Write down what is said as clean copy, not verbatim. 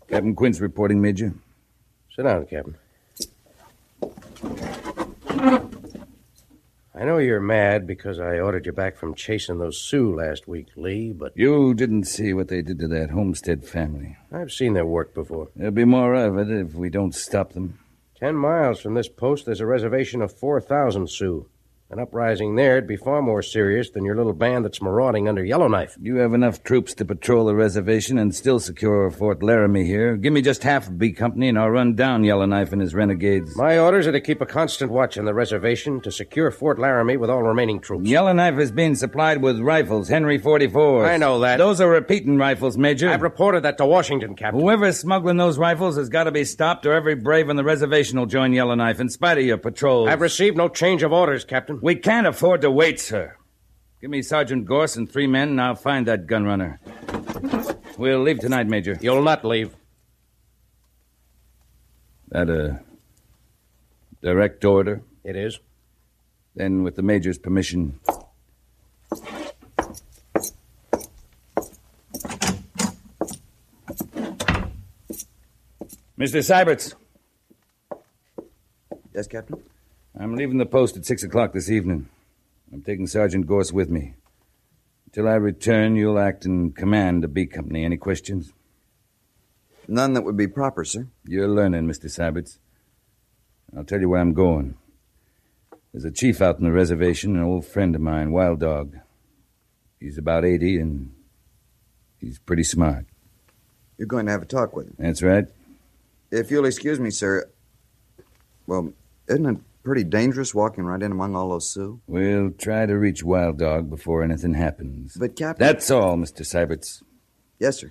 Captain Quince reporting, Major. Sit down, Captain. I know you're mad because I ordered you back from chasing those Sioux last week, Lee, but... You didn't see what they did to that Homestead family. I've seen their work before. There'll be more of it if we don't stop them. 10 miles from this post, there's a reservation of 4,000 Sioux. An uprising there'd be far more serious than your little band that's marauding under Yellowknife. You have enough troops to patrol the reservation and still secure Fort Laramie here. Give me just half of B Company and I'll run down Yellowknife and his renegades. My orders are to keep a constant watch on the reservation to secure Fort Laramie with all remaining troops. Yellowknife is being supplied with rifles, Henry 44s. I know that. Those are repeating rifles, Major. I've reported that to Washington, Captain. Whoever's smuggling those rifles has got to be stopped or every brave on the reservation will join Yellowknife in spite of your patrols. I've received no change of orders, Captain. We can't afford to wait, sir. Give me Sergeant Gorse and 3 men, and I'll find that gun runner. We'll leave tonight, Major. You'll not leave. That a direct order? It is. Then, with the Major's permission... Mr. Syberts. Yes, Captain? I'm leaving the post at 6 o'clock this evening. I'm taking Sergeant Gorse with me. Until I return, you'll act in command of B Company. Any questions? None that would be proper, sir. You're learning, Mr. Syberts. I'll tell you where I'm going. There's a chief out on the reservation, an old friend of mine, Wild Dog. He's about 80, and he's pretty smart. You're going to have a talk with him? That's right. If you'll excuse me, sir. Well, isn't it pretty dangerous walking right in among all those Sioux? We'll try to reach Wild Dog before anything happens. But, Captain... That's all, Mr. Syberts. Yes, sir.